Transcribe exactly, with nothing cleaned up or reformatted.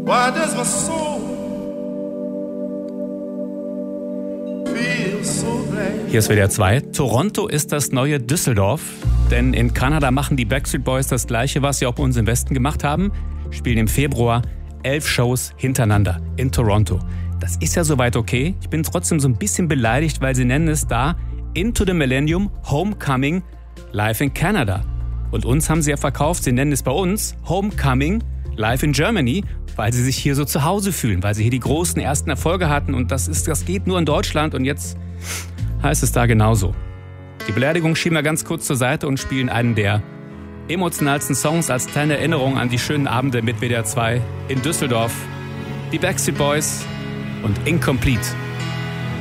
Why does my soul feel so bad? Hier ist W D R zwei. Toronto ist das neue Düsseldorf. Denn in Kanada machen die Backstreet Boys das Gleiche, was sie auch bei uns im Westen gemacht haben. Spielen im Februar elf Shows hintereinander in Toronto. Das ist ja soweit okay. Ich bin trotzdem so ein bisschen beleidigt, weil sie nennen es da Into the Millennium Homecoming Live in Canada. Und uns haben sie ja verkauft, sie nennen es bei uns Homecoming Live in Germany, weil sie sich hier so zu Hause fühlen, weil sie hier die großen ersten Erfolge hatten und das ist, das geht nur in Deutschland und jetzt heißt es da genauso. Die Beleidigung schieben wir ganz kurz zur Seite und spielen einen der emotionalsten Songs als kleine Erinnerung an die schönen Abende mit W D R zwei in Düsseldorf. Die Backstreet Boys und Incomplete.